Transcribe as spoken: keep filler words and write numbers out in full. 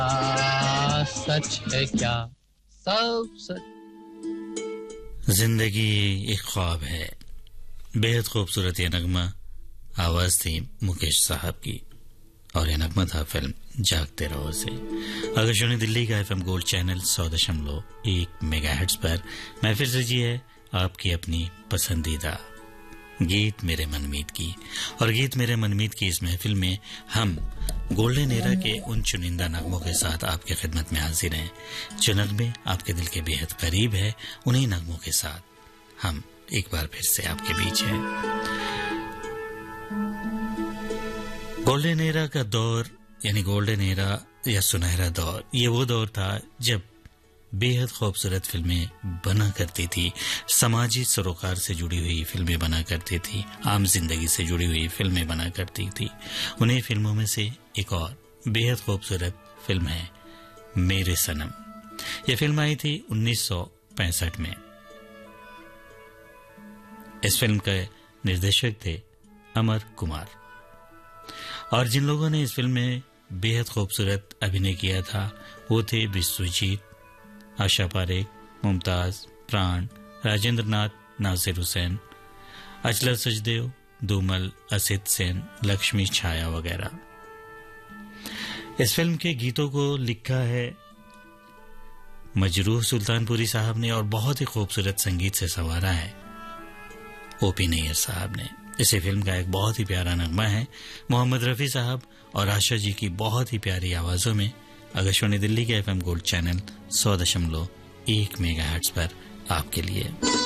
सच है क्या सब सच। जिंदगी एक ख्वाब है, बेहद खूबसूरत ये नगमा आवाज थी मुकेश साहब की और ये नगमा था फिल्म जागते रहो से। आकाशवाणी दिल्ली का एफएम गोल्ड चैनल सौ दशमलव एक मेगाहर्ट्ज पर मैं फिर से जी है आपकी अपनी पसंदीदा गीत मेरे मनमीत की। और गीत मेरे मनमीत की इस महफिल में हम गोल्डन एरा के उन चुनिंदा नगमों के साथ आपकी खिदमत में हाजिर हैं जो नगमे आपके दिल के बेहद करीब है। उन्हीं नगमों के साथ हम एक बार फिर से आपके बीच हैं। गोल्डन एरा का दौर यानी गोल्डन एरा या सुनहरा दौर, ये वो दौर था जब बेहद खूबसूरत फिल्में बना करती थी, समाजी सरोकार से जुड़ी हुई फिल्में बना करती थी, आम जिंदगी से जुड़ी हुई फिल्में बना करती थी। उन्हीं फिल्मों में से एक और बेहद खूबसूरत फिल्म है मेरे सनम। यह फिल्म आई थी उन्नीस सौ पैंसठ में। इस फिल्म के निर्देशक थे अमर कुमार और जिन लोगों ने इस फिल्म में बेहद खूबसूरत अभिनय किया था वो थे विश्वजीत, आशा पारेख, मुमताज, प्राण, राजेंद्र नाथ, नासिर हुसैन, अचला सचदेव, धूमल, असित सेन, लक्ष्मी छाया वगैरह। इस फिल्म के गीतों को लिखा है मजरूह सुल्तानपुरी साहब ने और बहुत ही खूबसूरत संगीत से संवारा है ओपी नैयर साहब ने। इसी फिल्म का एक बहुत ही प्यारा नगमा है मोहम्मद रफी साहब और आशा जी की बहुत ही प्यारी आवाजों में आकाशवाणी दिल्ली के एफएम गोल्ड चैनल सौ दशमलव एक मेगाहर्ट्ज पर आपके लिए।